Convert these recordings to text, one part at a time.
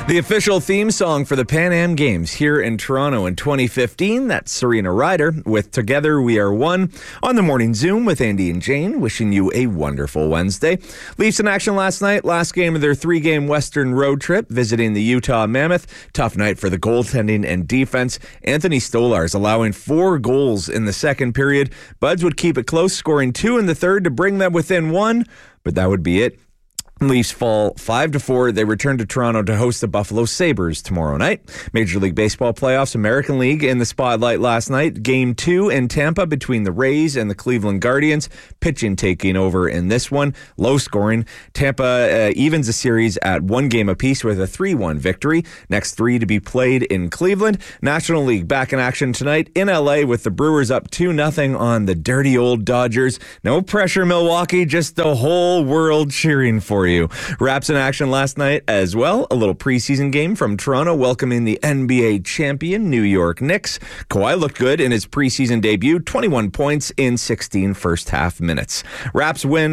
The official theme song for the Pan Am Games here in Toronto in 2015, that's Serena Ryder with Together We Are One on the Morning Zoom with Andy and Jane, wishing you a wonderful Wednesday. Leafs in action last night, last game of their 3-game Western road trip, visiting the Utah Mammoth. Tough night for the goaltending and defense. Anthony Stolarz allowing 4 goals in the second period. Buds would keep it close, scoring 2 in the third to bring them within 1, but that would be it. Leafs fall 5-4. They return to Toronto to host the Buffalo Sabres tomorrow night. Major League Baseball playoffs, American League in the spotlight last night. Game 2 in Tampa between the Rays and the Cleveland Guardians. Pitching taking over in this one. Low scoring. Tampa evens the series at 1 game apiece with a 3-1 victory. Next 3 to be played in Cleveland. National League back in action tonight in LA with the Brewers up 2-0 on the dirty old Dodgers. No pressure, Milwaukee. Just the whole world cheering for you. Raps in action last night as well. A little preseason game from Toronto welcoming the NBA champion New York Knicks. Kawhi looked good in his preseason debut, 21 points in 16 first half minutes. Raps win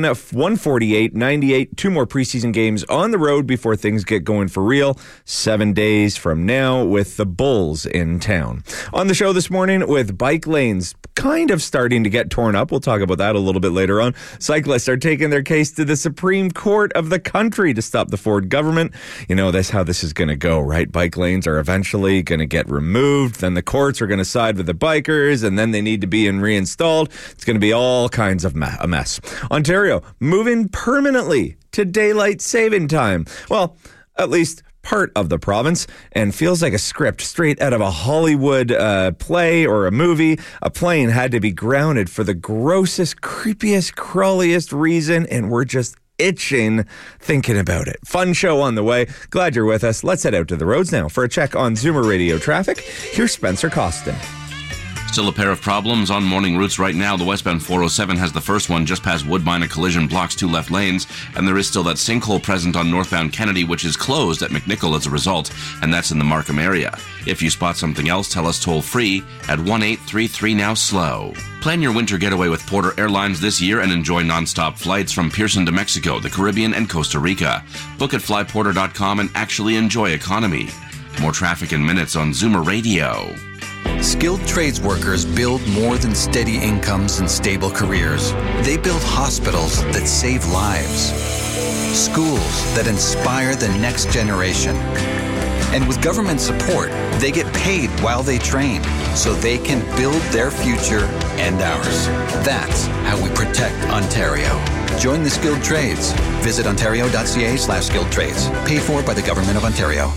148-98. 2 more preseason games on the road before things get going for real. 7 days from now with the Bulls in town. On the show this morning with bike lanes kind of starting to get torn up. We'll talk about that a little bit later on. Cyclists are taking their case to the Supreme Court of the country to stop the Ford government. You know, that's how this is going to go, right? Bike lanes are eventually going to get removed. Then the courts are going to side with the bikers, and then they need to be reinstalled. It's going to be all kinds of a mess. Ontario moving permanently to daylight saving time. Well, at least part of the province, and feels like a script straight out of a Hollywood play or a movie. A plane had to be grounded for the grossest, creepiest, crawliest reason, and we're just itching thinking about it. Fun show on the way. Glad you're with us. Let's head out to the roads now for a check on Zoomer Radio traffic. Here's Spencer Costin. Still a pair of problems on morning routes right now. The westbound 407 has the first one just past Woodbine. A collision blocks 2 left lanes, and there is still that sinkhole present on northbound Kennedy, which is closed at McNichol as a result, and that's in the Markham area. If you spot something else, tell us toll free at 1-833-NOW-SLOW. Plan your winter getaway with Porter Airlines this year and enjoy nonstop flights from Pearson to Mexico, the Caribbean, and Costa Rica. Book at flyporter.com and actually enjoy economy. More traffic in minutes on Zoomer Radio. Skilled trades workers build more than steady incomes and stable careers. They build hospitals that save lives, schools that inspire the next generation. And with government support, they get paid while they train so they can build their future and ours. That's how we protect Ontario. Join the skilled trades. Visit ontario.ca/skilled trades. Paid for by the Government of Ontario.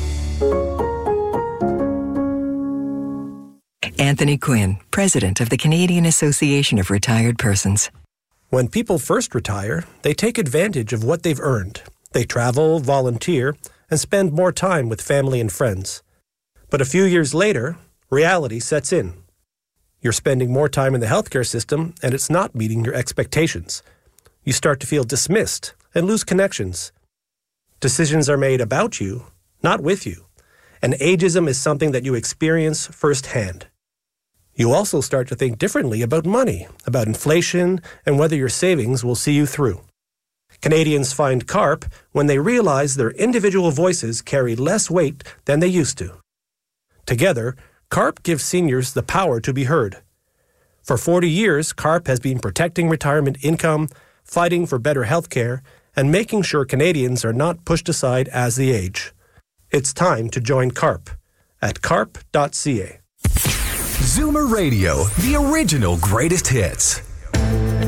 Anthony Quinn, President of the Canadian Association of Retired Persons. When people first retire, they take advantage of what they've earned. They travel, volunteer, and spend more time with family and friends. But a few years later, reality sets in. You're spending more time in the healthcare system, and it's not meeting your expectations. You start to feel dismissed and lose connections. Decisions are made about you, not with you. And ageism is something that you experience firsthand. You also start to think differently about money, about inflation, and whether your savings will see you through. Canadians find CARP when they realize their individual voices carry less weight than they used to. Together, CARP gives seniors the power to be heard. For 40 years, CARP has been protecting retirement income, fighting for better health care, and making sure Canadians are not pushed aside as they age. It's time to join CARP at carp.ca. Zoomer Radio, the original greatest hits.